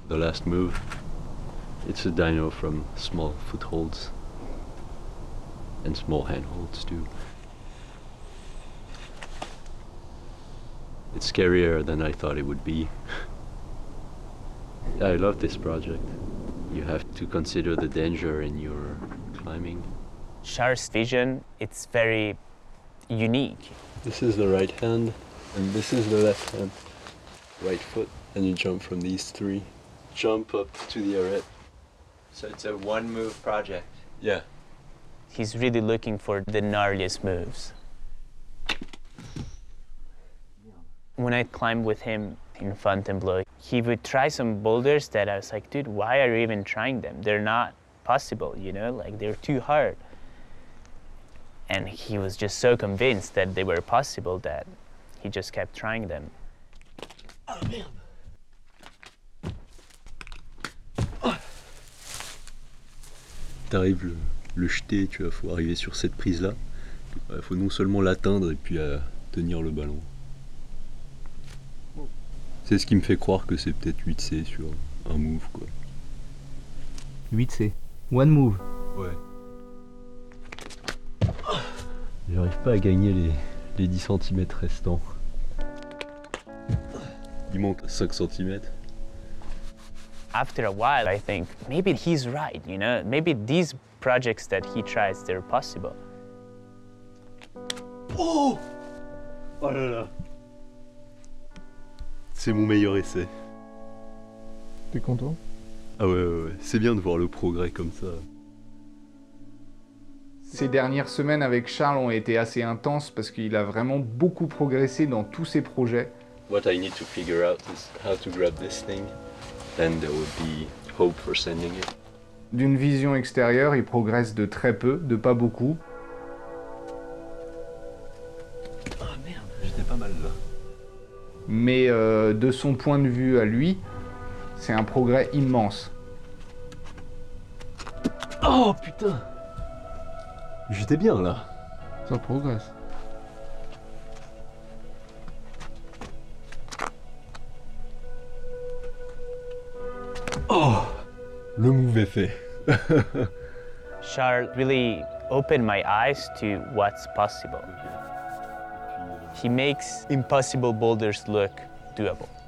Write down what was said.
The last move, it's a dyno from small footholds and small handholds too. It's scarier than I thought it would be. I love this project. You have to consider the danger in your climbing. Charles' vision, it's very unique. This is the right hand, and this is the left hand. Right foot, and you jump from these three. Jump up to the arête. So it's a one-move project. Yeah. He's really looking for the gnarliest moves. When I climbed with him in Fontainebleau, he would try some boulders that I was like, dude, why are you even trying them? They're not possible, you know, like they're too hard. And he was just so convinced that they were possible that he just kept trying them. Oh, merde. T'arrives le jeter, tu vois, faut arriver sur cette prise-là. Il faut non seulement l'atteindre et puis tenir le ballon. C'est ce qui me fait croire que c'est peut-être 8C sur un move, quoi. 8C. One move. Ouais. J'arrive pas à gagner les 10 cm restants. Il manque 5 cm. After a while, I think maybe he's right, you know? Maybe these projects that he tries, they're possible. Oh! Oh là là! C'est mon meilleur essai. T'es content? Ah ouais. C'est bien de voir le progrès comme ça. Ces dernières semaines avec Charles ont été assez intenses parce qu'il a vraiment beaucoup progressé dans tous ses projets. What I need to figure out is how to grab this thing. Then there would be hope for sending it. D'une vision extérieure, il progresse de très peu, de pas beaucoup. Ah merde, j'étais pas mal là. Mais de son point de vue à lui, c'est un progrès immense. Oh putain! J'étais bien là. Ça progresse. Oh! Le move est fait. Charles really opened my eyes to what's possible. He makes impossible boulders look doable.